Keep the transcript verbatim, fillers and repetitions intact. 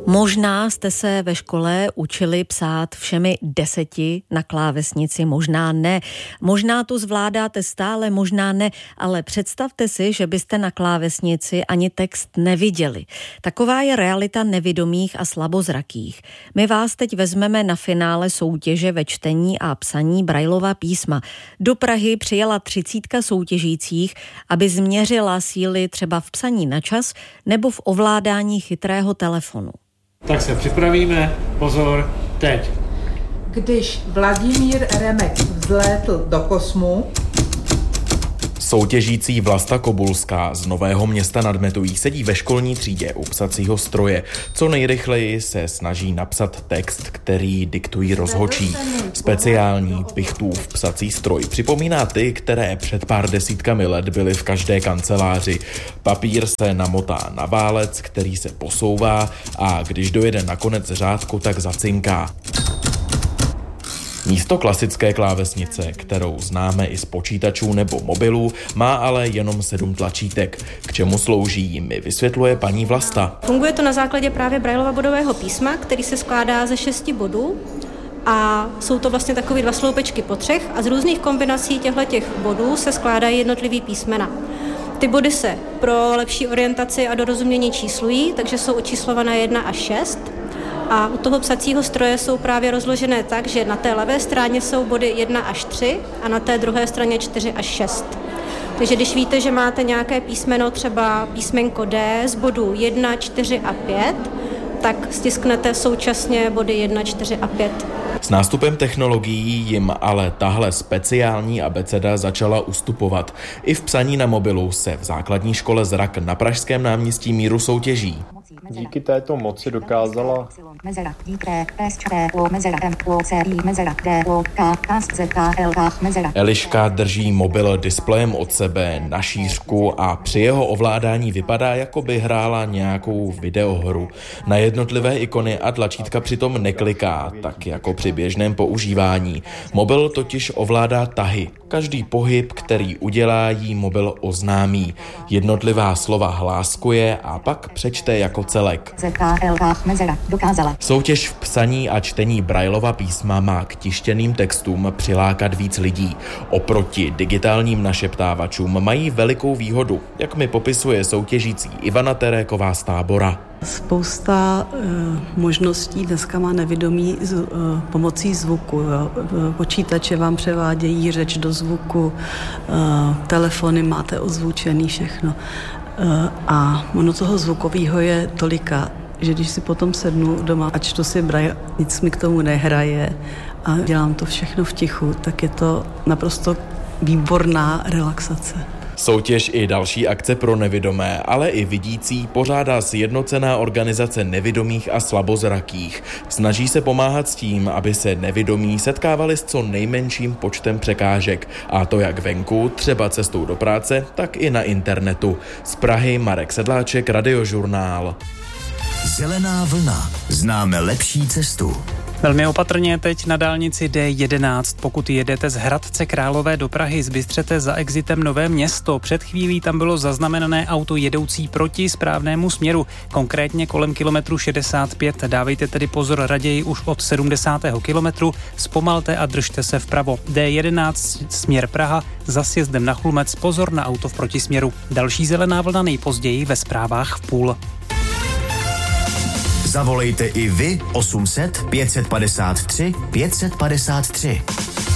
Možná jste se ve škole učili psát všemi deseti na klávesnici, možná ne. Možná to zvládáte stále, možná ne, ale představte si, že byste na klávesnici ani text neviděli. Taková je realita nevidomých a slabozrakých. My vás teď vezmeme na finále soutěže ve čtení a psaní Braillova písma. Do Prahy přijela třicítka soutěžících, aby změřila síly třeba v psaní na čas nebo v ovládání chytrého telefonu. Tak se připravíme, pozor, teď. Když Vladimír Remek vzlétl do kosmu. Soutěžící Vlasta Kobulská z Nového Města nad Metují sedí ve školní třídě u psacího stroje. Co nejrychleji se snaží napsat text, který diktují rozhodčí. Speciální Pichtův psací stroj připomíná ty, které před pár desítkami let byly v každé kanceláři. Papír se namotá na válec, který se posouvá a když dojede na konec řádku, tak zacinká. Místo klasické klávesnice, kterou známe i z počítačů nebo mobilů, má ale jenom sedm tlačítek. K čemu slouží, mi vysvětluje paní Vlasta. Funguje to na základě právě Braillova bodového písma, který se skládá ze šesti bodů a jsou to vlastně takové dva sloupečky po třech a z různých kombinací těchto bodů se skládají jednotlivý písmena. Ty body se pro lepší orientaci a dorozumění číslují, takže jsou očíslované jedna až šest. A u toho psacího stroje jsou právě rozložené tak, že na té levé straně jsou body jedna až tři a na té druhé straně čtyři až šest. Takže když víte, že máte nějaké písmeno, třeba písmenko D z bodů jedna, čtyři a pět, tak stisknete současně body jedna, čtyři a pět. S nástupem technologií jim ale tahle speciální abeceda začala ustupovat. I v psaní na mobilu se v základní škole Zrak na pražském náměstí Míru soutěží. Díky této moci dokázala Eliška drží mobil displejem od sebe na šířku a při jeho ovládání vypadá, jako by hrála nějakou videohru. Na jednotlivé ikony a tlačítka přitom nekliká, tak jako při běžném používání. Mobil totiž ovládá tahy. Každý pohyb, který udělá, jí mobil oznámí. Jednotlivá slova hláskuje a pak přečte jako celek. Soutěž v psaní a čtení Braillova písma má k tištěným textům přilákat víc lidí. Oproti digitálním našeptávačům mají velikou výhodu, jak mi popisuje soutěžící Ivana Teréková z Tábora. Spousta e, možností dneska má nevědomí z, e, pomocí zvuku. Jo. Počítače vám převádějí řeč do zvuku, e, telefony máte ozvučený všechno. E, a ono toho zvukového je tolika, že když si potom sednu doma a čtu si Braille, nic mi k tomu nehraje a dělám to všechno v tichu, tak je to naprosto výborná relaxace. Soutěž i další akce pro nevidomé, ale i vidící pořádá sjednocená organizace nevidomých a slabozrakých. Snaží se pomáhat s tím, aby se nevidomí setkávali s co nejmenším počtem překážek. A to jak venku, třeba cestou do práce, tak i na internetu. Z Prahy Marek Sedláček, Radiožurnál. Zelená vlna. Známe lepší cestu. Velmi opatrně teď na dálnici D jedenáct. Pokud jedete z Hradce Králové do Prahy, zbystřete za exitem Nové Město. Před chvílí tam bylo zaznamenané auto jedoucí proti správnému směru, konkrétně kolem kilometru šedesát pět. Dávejte tedy pozor raději už od sedmdesátého kilometru, zpomalte a držte se vpravo. D jedenáct směr Praha, za sjezdem na Chlumec pozor na auto v protisměru. Další zelená vlna nejpozději ve zprávách v půl. Zavolejte i vy osm set pět set padesát tři pět set padesát tři.